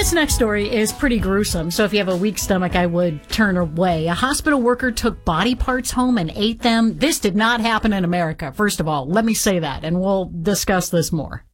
This next story is pretty gruesome, so if you have a weak stomach, I would turn away. A hospital worker took body parts home and ate them. This did not happen in America, first of all. Let me say that, and we'll discuss this more.